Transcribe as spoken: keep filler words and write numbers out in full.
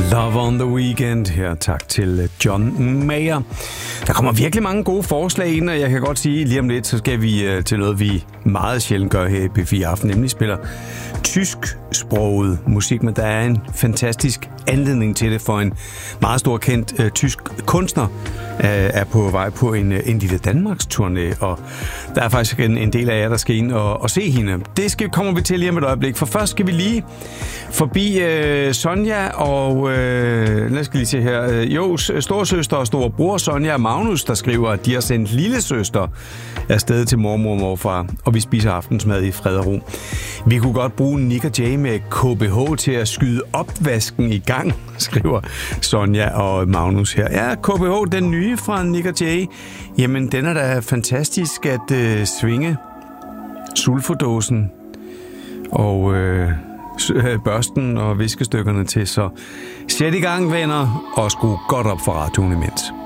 Love on the Weekend. Her tak til John Mayer. Der kommer virkelig mange gode forslag ind, og jeg kan godt sige, lige om lidt, så skal vi til noget, vi meget sjældent gør her i P fire Aften, nemlig spiller tysksproget musik, men der er en fantastisk anledning til det, for en meget stor kendt uh, tysk kunstner uh, er på vej på en, en lille Danmarks-turné, og der er faktisk en, en del af jer, der skal ind og, og se hende. Det skal, kommer vi til lige om et øjeblik, for først skal vi lige forbi uh, Sonja og, uh, lad os lige se her, uh, Jos storsøster og storebror Sonja og Magnus, der skriver, at de har sendt lillesøster afsted til mormor og morfar, og vi spiser aftensmad i fred og ro. Vi kunne godt bruge Nick og Jay med K B H til at skyde opvasken i gang, skriver Sonja og Magnus her. Ja, K B H, den nye fra Nick og Jay, jamen den er da fantastisk at øh, svinge sulfodåsen og øh, børsten og viskestykkerne til. Så sæt i gang, venner, og skru godt op for radioen imens.